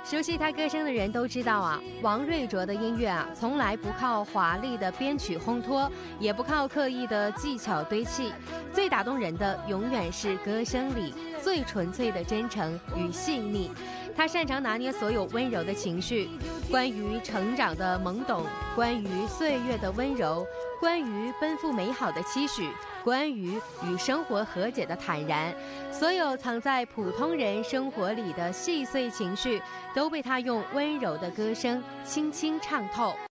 熟悉他歌声的人都知道啊，王瑞卓的音乐啊，从来不靠华丽的编曲烘托，也不靠刻意的技巧堆砌，最打动人的永远是歌声里最纯粹的真诚与细腻。他擅长拿捏所有温柔的情绪，关于成长的懵懂，关于岁月的温柔，关于奔赴美好的期许，关于与生活和解的坦然，所有藏在普通人生活里的细碎情绪，都被他用温柔的歌声轻轻唱透。